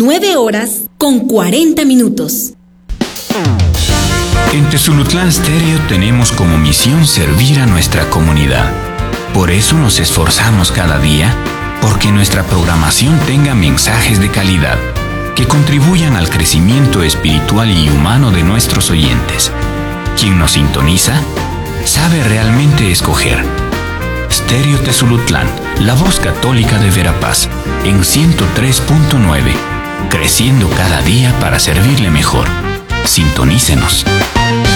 9:40. En Tezulutlán Stereo tenemos como misión servir a nuestra comunidad. Por eso nos esforzamos cada día porque nuestra programación tenga mensajes de calidad que contribuyan al crecimiento espiritual y humano de nuestros oyentes. Quien nos sintoniza sabe realmente escoger. Stereo Tezulutlán, la voz católica de Verapaz, en 103.9, creciendo cada día para servirle mejor. Sintonícenos.